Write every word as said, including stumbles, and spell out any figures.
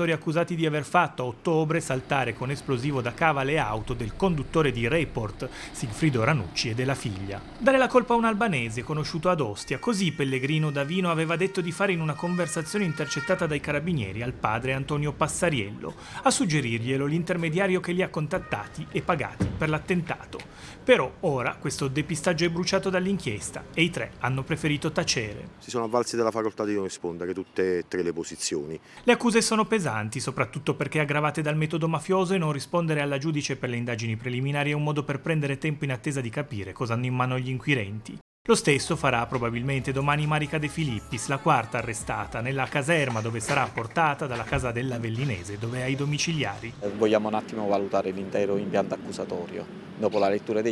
operatori accusati di aver fatto a ottobre saltare con esplosivo da cava le auto del conduttore di Report, Sigfrido Ranucci, e della figlia. Dare la colpa a un albanese conosciuto ad Ostia, così Pellegrino Davino aveva detto di fare in una conversazione intercettata dai carabinieri al padre Antonio Passariello, a suggerirglielo l'intermediario che li ha contattati e pagati per l'attentato. Però ora questo depistaggio è bruciato dall'inchiesta e i tre hanno preferito tacere. Si sono avvalsi della facoltà di non rispondere tutte e tre le posizioni. Le accuse sono pesanti, soprattutto perché aggravate dal metodo mafioso, e non rispondere alla giudice per le indagini preliminari è un modo per prendere tempo in attesa di capire cosa hanno in mano gli inquirenti. Lo stesso farà probabilmente domani Marica De Filippis, la quarta arrestata, nella caserma dove sarà portata dalla casa dell'Avellinese, dove ha i domiciliari. Vogliamo un attimo valutare l'intero impianto accusatorio. Dopo la lettura dei